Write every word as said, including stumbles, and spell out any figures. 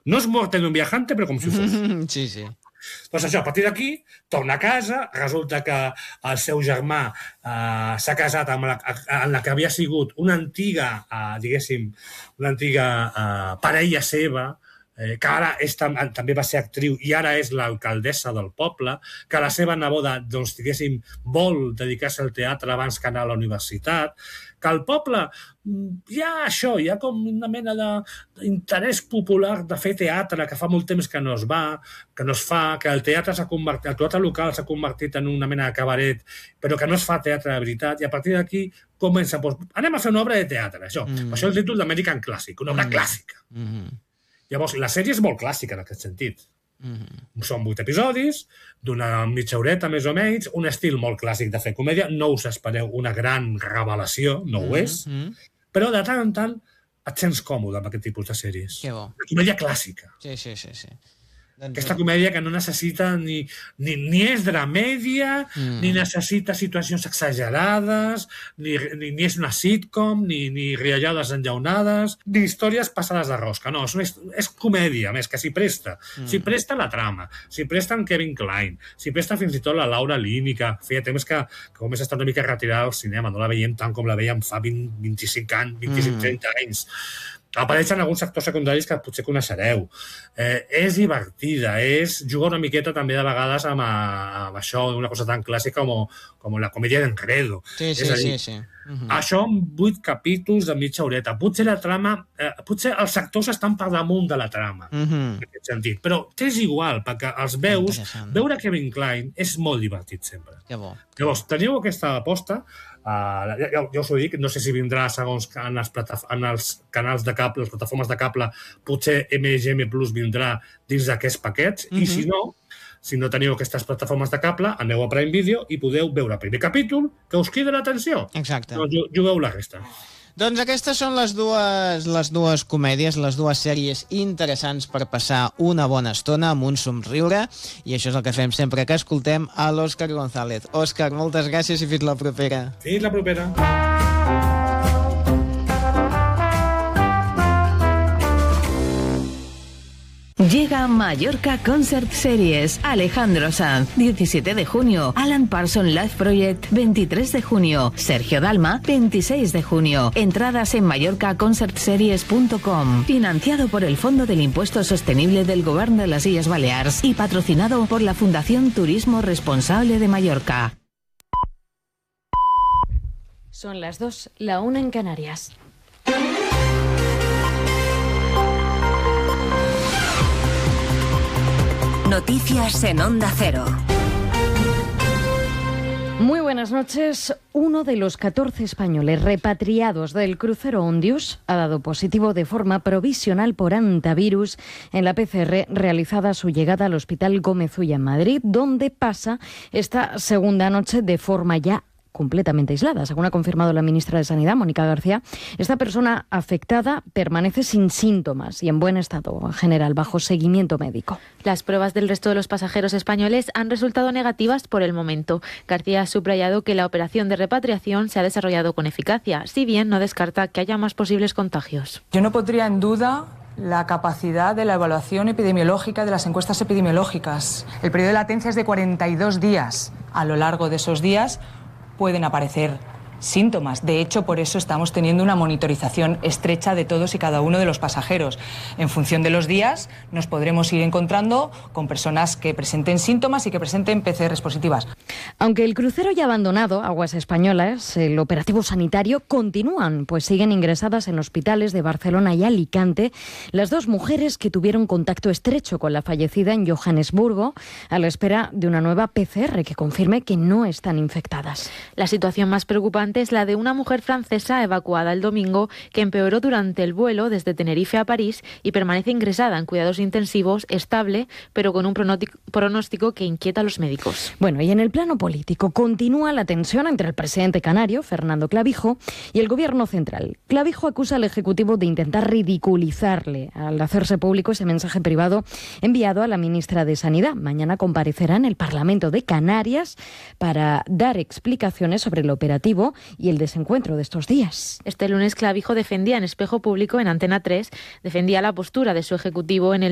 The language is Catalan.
No és Muerte de un viajante, però com si fos. Sí, sí. Doncs això, a partir d'aquí, torna a casa, resulta que el seu germà eh, s'ha casat amb la, amb la que havia sigut una antiga, eh, diguéssim, una antiga eh, parella seva, eh, que ara és, també va ser actriu i ara és l'alcaldessa del poble, que la seva neboda, doncs, diguéssim, vol dedicar-se al teatre abans que anar a la universitat, que al poble hi ha això, hi ha com una mena d'interès popular de fer teatre, que fa molt temps que no es va, que no es fa, que el teatre s'ha convertit, el teatre local s'ha convertit en una mena de cabaret, però que no es fa teatre de veritat, i a partir d'aquí comença, doncs, anem a fer una obra de teatre, això. Mm. Això és el títol d'American Classic, una obra mm. clàssica. Mm. Llavors, la sèrie és molt clàssica en aquest sentit. Mm-hmm. Són vuit episodis, d'una mitja horeta més o menys, un estil molt clàssic de fer comèdia, no us espereu una gran revelació, no ho és, mm-hmm. però de tant en tant et sents còmode amb aquest tipus de sèries. Que bo. Una comèdia clàssica. Sí, sí, sí, sí. Doncs... Aquesta comèdia que no necessita ni, ni, ni és dramèdia, mm. ni necessita situacions exagerades, ni, ni, ni és una sitcom, ni, ni riallades enllaunades, ni històries passades de rosca. No, és, una, és comèdia, més que s'hi presta. Mm. S'hi presta la trama, s'hi presta en Kevin Kline, s'hi presta fins i tot la Laura Linney, que feia temps que, que comença a estar una mica retirada del cinema, no la veiem tant com la veiem fa vint, vint-i-cinc anys, vint-i-cinc trenta mm. anys. Apareixen alguns actors secundaris que potser coneixereu. Eh, és divertida, és jugar una miqueta també de vegades amb, a, amb això, una cosa tan clàssica com, com la comèdia d'Enredo. Sí, sí, és a dir, sí, sí. Uh-huh. Això en vuit capítols de mitja horeta. Potser la trama, eh, potser els actors estan per damunt de la trama, uh-huh. en aquest sentit. Però és igual, perquè els veus, veure Kevin Kline és molt divertit sempre. Que bo. Llavors, teniu aquesta aposta. Uh, ja, ja, ja us ho dic, no sé si vindrà segons en els, en els canals de cable, les plataformes de cable, potser M G M Plus vindrà dins d'aquests paquets, uh-huh. i si no, si no teniu aquestes plataformes de cable, aneu a Prime Video i podeu veure el primer capítol que us crida l'atenció. Exacte. No, jugueu la resta. Doncs aquestes són les dues, les dues comèdies, les dues sèries interessants per passar una bona estona amb un somriure, i això és el que fem sempre que escoltem a l'Òscar González. Òscar, moltes gràcies i fins la propera. Fins la propera. Llega Mallorca Concert Series. Alejandro Sanz, diecisiete de junio. Alan Parsons Live Project, veintitrés de junio. Sergio Dalma, veintiséis de junio. Entradas en mallorca concert series punto com. Financiado por el Fondo del Impuesto Sostenible del Gobierno de las Illes Balears y patrocinado por la Fundación Turismo Responsable de Mallorca. Son las dos, la una en Canarias. Noticias en Onda Cero. Muy buenas noches. Uno de los catorce españoles repatriados del crucero Ondius ha dado positivo de forma provisional por antivirus en la P C R realizada a su llegada al Hospital Gómez Ulla en Madrid, donde pasa esta segunda noche de forma ya completamente aislada. Según ha confirmado la ministra de Sanidad, Mónica García, esta persona afectada permanece sin síntomas y en buen estado general, bajo seguimiento médico. Las pruebas del resto de los pasajeros españoles han resultado negativas por el momento. García ha subrayado que la operación de repatriación se ha desarrollado con eficacia, si bien no descarta que haya más posibles contagios. Yo no pondría en duda la capacidad de la evaluación epidemiológica de las encuestas epidemiológicas. El periodo de latencia es de cuarenta y dos días. A lo largo de esos días pueden aparecer síntomas. De hecho, por eso estamos teniendo una monitorización estrecha de todos y cada uno de los pasajeros. En función de los días nos podremos ir encontrando con personas que presenten síntomas y que presenten P C Rs positivas. Aunque el crucero ya ha abandonado aguas españolas, el operativo sanitario continúan, pues siguen ingresadas en hospitales de Barcelona y Alicante las dos mujeres que tuvieron contacto estrecho con la fallecida en Johannesburgo, a la espera de una nueva P C R que confirme que no están infectadas. La situación más preocupante es la de una mujer francesa evacuada el domingo que empeoró durante el vuelo desde Tenerife a París y permanece ingresada en cuidados intensivos, estable, pero con un pronóstico que inquieta a los médicos. Bueno, y en el plano político continúa la tensión entre el presidente canario, Fernando Clavijo, y el gobierno central. Clavijo acusa al Ejecutivo de intentar ridiculizarle al hacerse público ese mensaje privado enviado a la ministra de Sanidad. Mañana comparecerá en el Parlamento de Canarias para dar explicaciones sobre el operativo y el desencuentro de estos días. Este lunes Clavijo defendía en Espejo Público en Antena tres, defendía la postura de su ejecutivo en el